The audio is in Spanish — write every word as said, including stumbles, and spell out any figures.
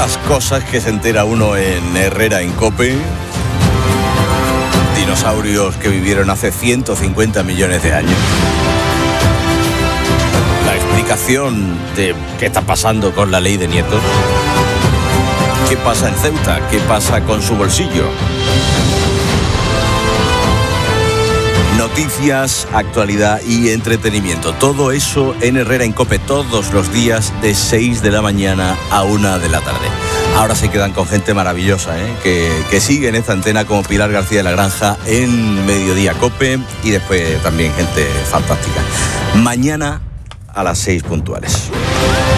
Las cosas que se entera uno en Herrera en COPE. Dinosaurios que vivieron hace ciento cincuenta millones de años. La explicación de qué está pasando con la ley de nietos. ¿Qué pasa en Ceuta? ¿Qué pasa con su bolsillo? Noticias, actualidad y entretenimiento. Todo eso en Herrera en COPE todos los días de seis de la mañana a una de la tarde. Ahora se quedan con gente maravillosa, ¿eh? que, que sigue en esta antena, como Pilar García de la Granja en Mediodía COPE, y después también gente fantástica. Mañana a las seis puntuales.